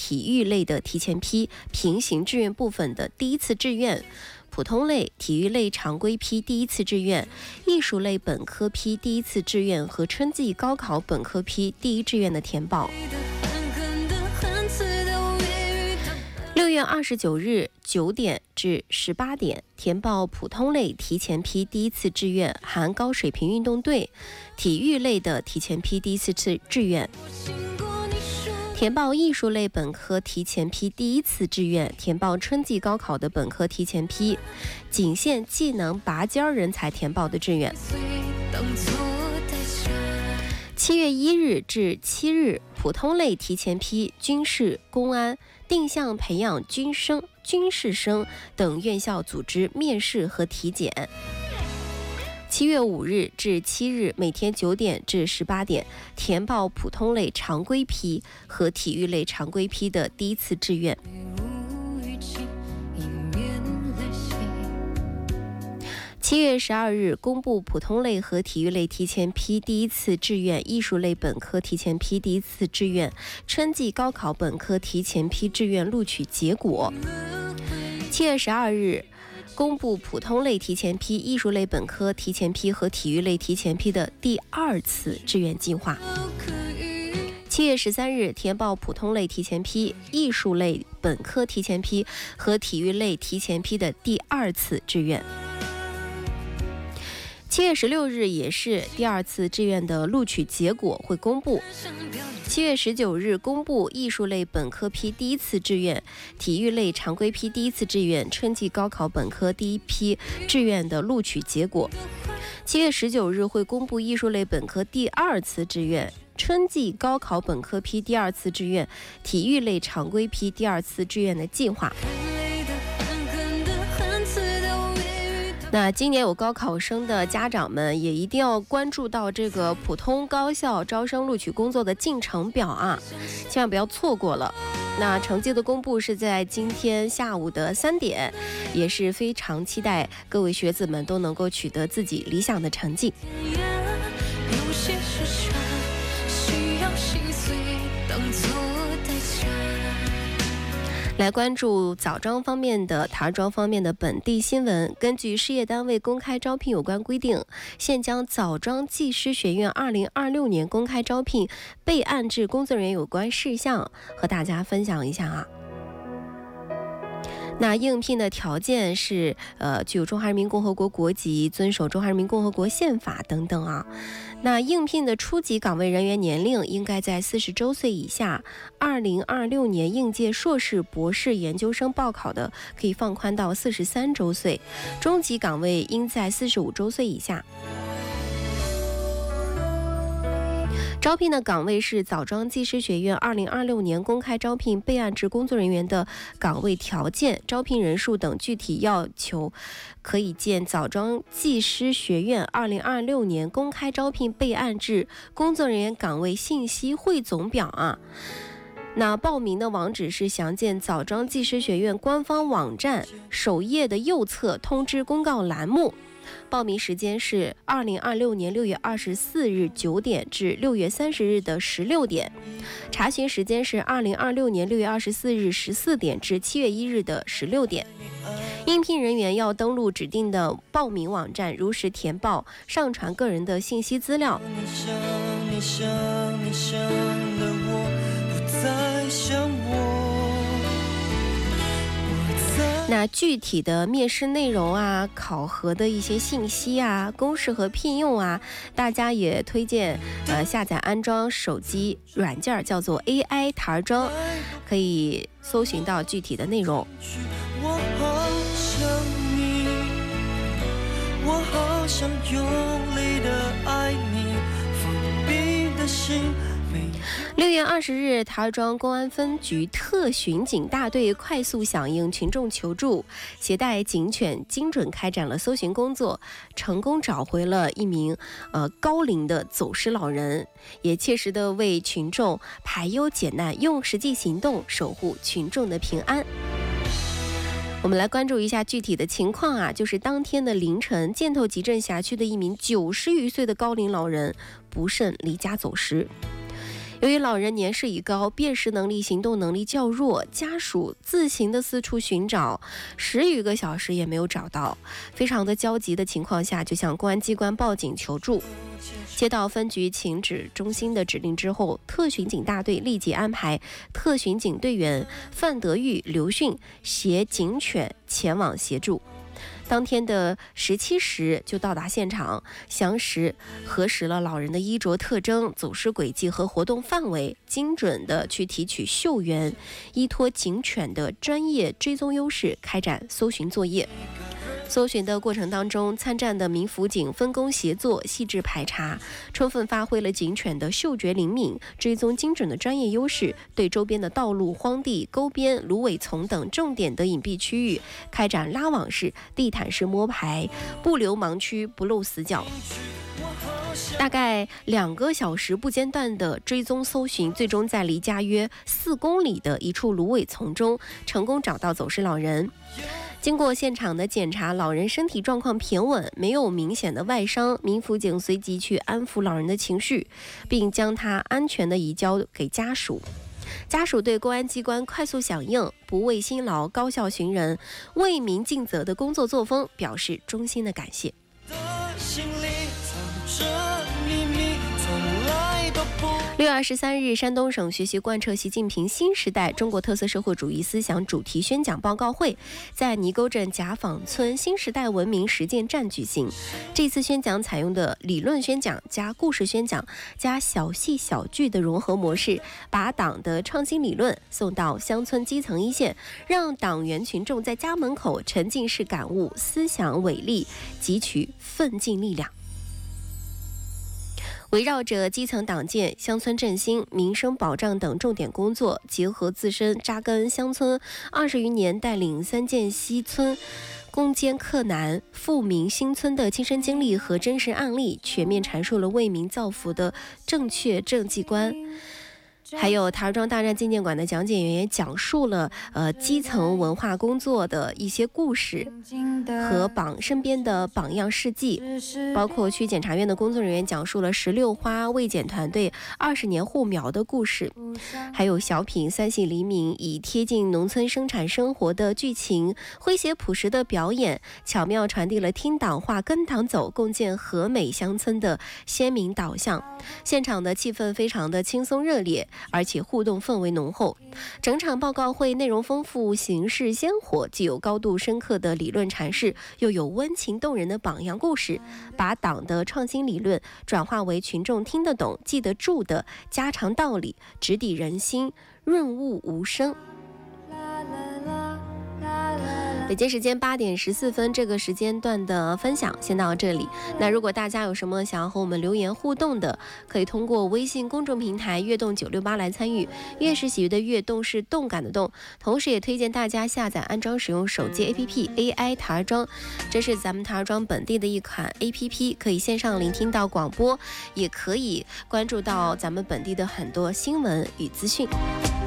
体育类的提前批平行志愿部分的第一次志愿，普通类、体育类常规批第一次志愿，艺术类本科批第一次志愿和春季高考本科批第一志愿的填报。6月29日9点至18点，填报普通类提前批第一次志愿，含高水平运动队；体育类的提前批第一次志愿。填报艺术类本科提前批第一次志愿，填报春季高考的本科提前批，仅限技能拔尖人才填报的志愿。7月1日至7日，普通类提前批军事、公安，定向培养军事生等院校组织面试和体检。7月5日至7日，每天9点至18点，填报普通类常规批和体育类常规批的第一次志愿。7月12日公布普通类和体育类提前批第一次志愿，艺术类本科提前批第一次志愿，春季高考本科提前批志愿录取结果。7月12日公布普通类提前批、艺术类本科提前批和体育类提前批的第2次志愿计划。7月13日填报普通类提前批、艺术类本科提前批和体育类提前批的第2次志愿。7月16日也是第2次志愿的录取结果会公布。7月19日公布艺术类本科批第一次志愿、体育类常规批第一次志愿、春季高考本科第一批志愿的录取结果。7月19日会公布艺术类本科第2次志愿、春季高考本科批第2次志愿、体育类常规批第2次志愿的计划。那今年有高考生的家长们也一定要关注到这个普通高校招生录取工作的进程表啊，千万不要错过了。那成绩的公布是在今天下午的3点，也是非常期待各位学子们都能够取得自己理想的成绩。有些事情需要心碎当作代价。来关注枣庄方面的、台庄方面的本地新闻。根据事业单位公开招聘有关规定，现将枣庄技师学院2026年公开招聘备案制工作人员有关事项和大家分享一下啊。那应聘的条件是具有中华人民共和国国籍，遵守中华人民共和国宪法等等啊。那应聘的初级岗位人员年龄应该在40周岁以下，2026年应届硕士、博士研究生报考的可以放宽到43周岁，中级岗位应在45周岁以下。招聘的岗位是枣庄技师学院2026年公开招聘备案制工作人员的岗位条件、招聘人数等具体要求，可以见枣庄技师学院2026年公开招聘备案制工作人员岗位信息汇总表啊。那报名的网址是详见枣庄技师学院官方网站首页的右侧通知公告栏目。报名时间是2026年6月24日9点至6月30日的16点，查询时间是2026年6月24日14点至7月1日的16点。应聘人员要登录指定的报名网站，如实填报，上传个人的信息资料。那具体的面试内容啊、考核的一些信息啊、公示和聘用啊，大家也推荐下载安装手机软件叫做 AI 台庄，可以搜寻到具体的内容。我好想你，我好想用力的爱你，封闭的心。6月20日，台庄公安分局特巡警大队快速响应群众求助，携带警犬精准开展了搜寻工作，成功找回了一名高龄的走失老人，也切实的为群众排忧解难，用实际行动守护群众的平安。我们来关注一下具体的情况啊，就是当天的凌晨，箭头集镇辖区的一名90余岁的高龄老人不慎离家走失。 由于老人年事已高，辨识能力、行动能力较弱，家属自行的四处寻找，10余个小时也没有找到，非常的焦急的情况下，就向公安机关报警求助。接到分局请旨中心的指令之后，特巡警大队立即安排特巡警队员范德玉、刘迅携警犬前往协助。当天的17时就到达现场，详实核实了老人的衣着特征、走失轨迹和活动范围，精准的去提取嗅源，依托警犬的专业追踪优势，开展搜寻作业。搜寻的过程当中，参战的民辅警分工协作，细致排查，充分发挥了警犬的嗅觉灵敏、追踪精准的专业优势，对周边的道路、荒地、沟边、芦苇丛等重点的隐蔽区域开展拉网式、地毯式摸排，不留盲区，不漏死角。大概2个小时不间断的追踪搜寻，最终在离家约4公里的一处芦苇丛中成功找到走失老人。经过现场的检查，老人身体状况平稳，没有明显的外伤。民辅警随即去安抚老人的情绪，并将他安全的移交给家属。家属对公安机关快速响应、不畏辛劳、高效寻人、为民尽责的工作作风表示衷心的感谢。6月23日，山东省学习贯彻习近平新时代中国特色社会主义思想主题宣讲报告会在泥沟镇贾坊村新时代文明实践站举行。这次宣讲采用的理论宣讲加故事宣讲加小戏小剧的融合模式，把党的创新理论送到乡村基层一线，让党员群众在家门口沉浸式感悟思想伟力，汲取奋进力量。围绕着基层党建、乡村振兴、民生保障等重点工作，结合自身扎根乡村20余年，带领3建西村攻坚克难、富民兴村的亲身经历和真实案例，全面阐述了为民造福的正确政绩观。还有台儿庄大战纪念馆的讲解员也讲述了基层文化工作的一些故事和身边的榜样事迹，包括区检察院的工作人员讲述了16花卫检团队20年护苗的故事，还有小品三戏黎明以贴近农村生产生活的剧情，诙谐朴实的表演，巧妙传递了听党话跟党走，共建和美乡村的鲜明导向。现场的气氛非常的轻松热烈，而且互动氛围浓厚。整场报告会内容丰富，形式鲜活，既有高度深刻的理论阐释，又有温情动人的榜样故事，把党的创新理论转化为群众听得懂、记得住的家常道理，直抵人心，润物无声。北京时间8点14分，这个时间段的分享先到这里。那如果大家有什么想要和我们留言互动的，可以通过微信公众平台悦动968来参与。悦是喜悦的悦，动是动感的动。同时也推荐大家下载安装使用手机 APP AI 台儿庄，这是咱们台儿庄本地的一款 APP， 可以线上聆听到广播，也可以关注到咱们本地的很多新闻与资讯。